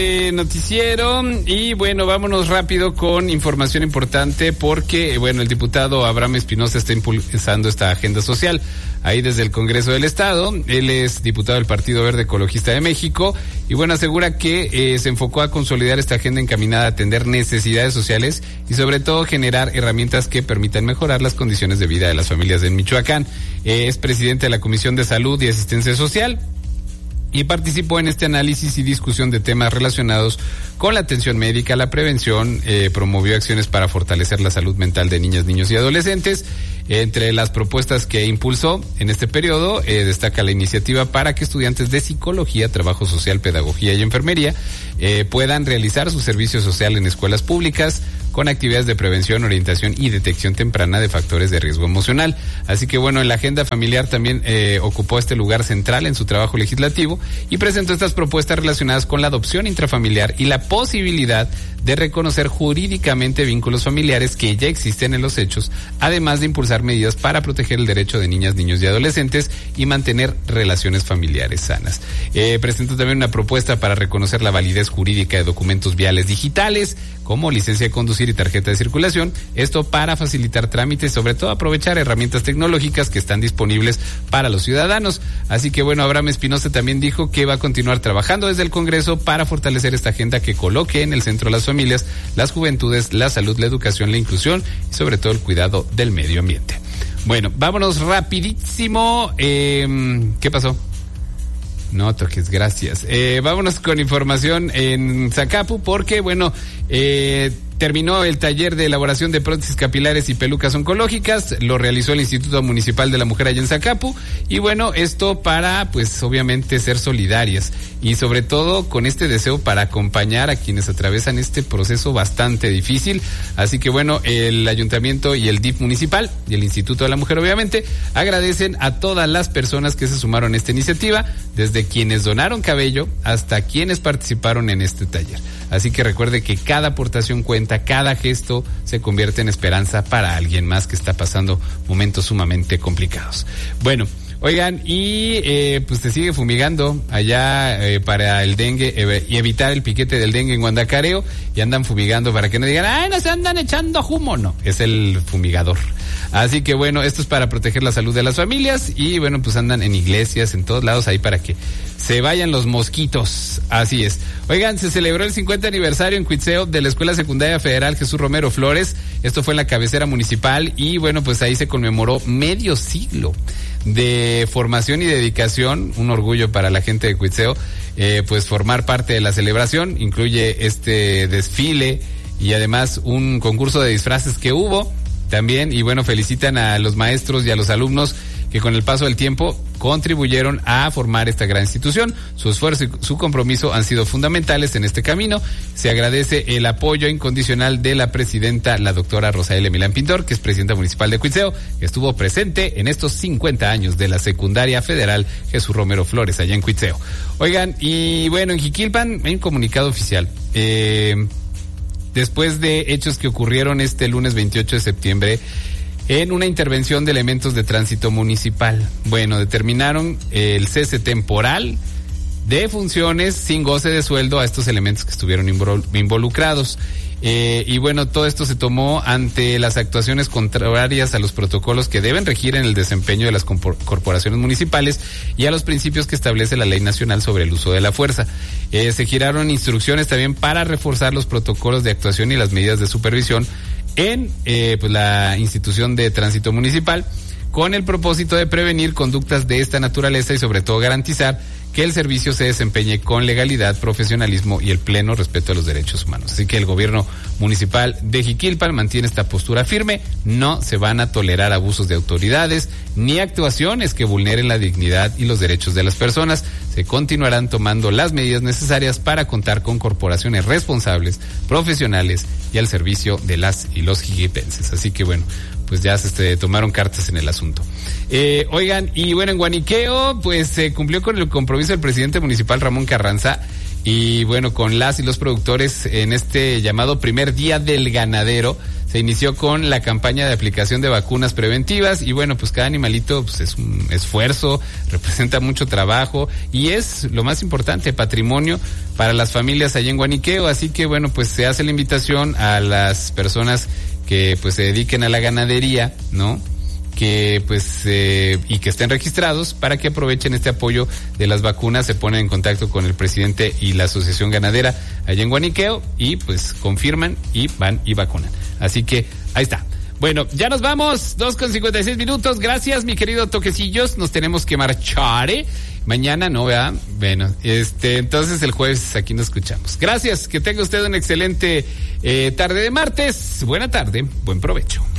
Noticiero. Y bueno, vámonos rápido con información importante porque, bueno, el diputado Abraham Espinosa está impulsando esta agenda social ahí desde el Congreso del Estado. Él es diputado del Partido Verde Ecologista de México y bueno, asegura que se enfocó a consolidar esta agenda encaminada a atender necesidades sociales y sobre todo generar herramientas que permitan mejorar las condiciones de vida de las familias en Michoacán. Es presidente de la Comisión de Salud y Asistencia Social y participó en este análisis y discusión de temas relacionados con la atención médica, la prevención, promovió acciones para fortalecer la salud mental de niñas, niños y adolescentes. Entre las propuestas que impulsó en este periodo, destaca la iniciativa para que estudiantes de psicología, trabajo social, pedagogía y enfermería puedan realizar su servicio social en escuelas públicas con actividades de prevención, orientación y detección temprana de factores de riesgo emocional. Así que bueno, en la agenda familiar también ocupó este lugar central en su trabajo legislativo y presentó estas propuestas relacionadas con la adopción intrafamiliar y la posibilidad de reconocer jurídicamente vínculos familiares que ya existen en los hechos, además de impulsar medidas para proteger el derecho de niñas, niños y adolescentes y mantener relaciones familiares sanas. Presentó también una propuesta para reconocer la validez jurídica de documentos viales digitales, como licencia de conducir y tarjeta de circulación, esto para facilitar trámites, sobre todo aprovechar herramientas tecnológicas que están disponibles para los ciudadanos. Así que bueno, Abraham Espinosa también dijo que va a continuar trabajando desde el Congreso para fortalecer esta agenda que coloque en el centro las familias, las juventudes, la salud, la educación, la inclusión y sobre todo el cuidado del medio ambiente. Bueno, vámonos rapidísimo. ¿Qué pasó? No toques, gracias. Vámonos con información en Zacapu porque, bueno, terminó el taller de elaboración de prótesis capilares y pelucas oncológicas, lo realizó el Instituto Municipal de la Mujer allá en Zacapu, y bueno, esto para, pues, obviamente ser solidarias, y sobre todo con este deseo para acompañar a quienes atravesan este proceso bastante difícil. Así que bueno, el Ayuntamiento y el DIF municipal y el Instituto de la Mujer, obviamente, agradecen a todas las personas que se sumaron a esta iniciativa, desde quienes donaron cabello hasta quienes participaron en este taller. Así que recuerde que cada aportación cuenta, cada gesto se convierte en esperanza para alguien más que está pasando momentos sumamente complicados. Bueno, oigan, y pues se sigue fumigando allá para el dengue y evitar el piquete del dengue en Guandacareo, y andan fumigando para que no digan, ¡ay, no se andan echando humo! No, es el fumigador. Así que bueno, esto es para proteger la salud de las familias y bueno, pues andan en iglesias, en todos lados ahí para que se vayan los mosquitos. Así es. Oigan, se celebró el 50 aniversario en Cuitzeo de la Escuela Secundaria Federal Jesús Romero Flores. Esto fue en la cabecera municipal y bueno, pues ahí se conmemoró medio siglo de formación y dedicación. Un orgullo para la gente de Cuitzeo, pues formar parte de la celebración. Incluye este desfile y además un concurso de disfraces que hubo también, y bueno, felicitan a los maestros y a los alumnos que con el paso del tiempo contribuyeron a formar esta gran institución. Su esfuerzo y su compromiso han sido fundamentales en este camino. Se agradece el apoyo incondicional de la presidenta, la doctora Rosaele Milán Pintor, que es presidenta municipal de Cuitzeo, que estuvo presente en estos 50 años de la Secundaria Federal Jesús Romero Flores, allá en Cuitzeo. Oigan, y bueno, en Jiquilpan hay un comunicado oficial. Después de hechos que ocurrieron este lunes 28 de septiembre en una intervención de elementos de tránsito municipal. Bueno, determinaron el cese temporal de funciones sin goce de sueldo a estos elementos que estuvieron involucrados. Y bueno, todo esto se tomó ante las actuaciones contrarias a los protocolos que deben regir en el desempeño de las corporaciones municipales y a los principios que establece la Ley Nacional sobre el uso de la fuerza. Se giraron instrucciones también para reforzar los protocolos de actuación y las medidas de supervisión en pues la institución de tránsito municipal, con el propósito de prevenir conductas de esta naturaleza y sobre todo garantizar que el servicio se desempeñe con legalidad, profesionalismo y el pleno respeto a los derechos humanos. Así que el gobierno municipal de Jiquilpan mantiene esta postura firme. No se van a tolerar abusos de autoridades ni actuaciones que vulneren la dignidad y los derechos de las personas. Se continuarán tomando las medidas necesarias para contar con corporaciones responsables, profesionales y al servicio de las y los jiquipenses. Así que bueno, pues ya se tomaron cartas en el asunto. Oigan, y bueno, en Guaniqueo, pues se cumplió con el compromiso del presidente municipal Ramón Carranza Y bueno, con las y los productores en este llamado primer día del ganadero, se inició con la campaña de aplicación de vacunas preventivas y bueno, pues cada animalito pues es un esfuerzo, representa mucho trabajo y es lo más importante, patrimonio para las familias allá en Guaniqueo, así que bueno, pues se hace la invitación a las personas que pues se dediquen a la ganadería, ¿no? Que pues y que estén registrados para que aprovechen este apoyo de las vacunas, se ponen en contacto con el presidente y la asociación ganadera allá en Guaniqueo y pues confirman y van y vacunan. Así que ahí está. Bueno, ya nos vamos, 2:56. Gracias, mi querido Toquecillos. Nos tenemos que marchar, ¿eh? Mañana no, ¿verdad? Bueno, entonces el jueves aquí nos escuchamos. Gracias, que tenga usted una excelente tarde de martes. Buena tarde, buen provecho.